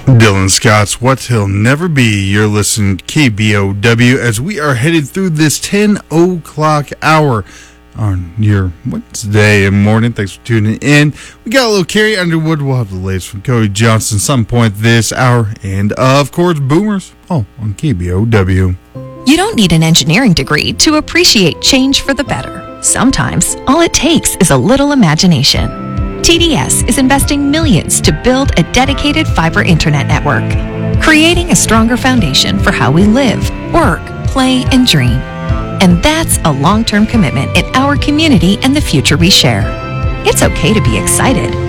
Dylan Scott's What He'll Never Be. You're listening to KBOW as we are headed through this 10 o'clock hour on your Wednesday morning. Thanks for tuning in. We got a little Carrie Underwood. We'll have the latest from Cody Johnson some point this hour. And, of course, Boomers, all on KBOW. You don't need an engineering degree to appreciate change for the better. Sometimes, all it takes is a little imagination. TDS is investing millions to build a dedicated fiber internet network, creating a stronger foundation for how we live, work, play, and dream. And that's a long-term commitment in our community and the future we share. It's okay to be excited.